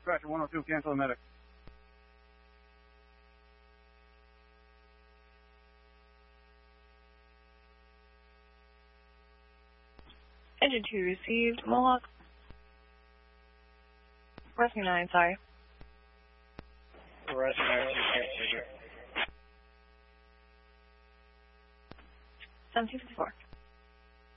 Scratcher 102, cancel the medic. Engine 2 received. Moloch. Rescue 9, sorry. Rescue 9, 1754.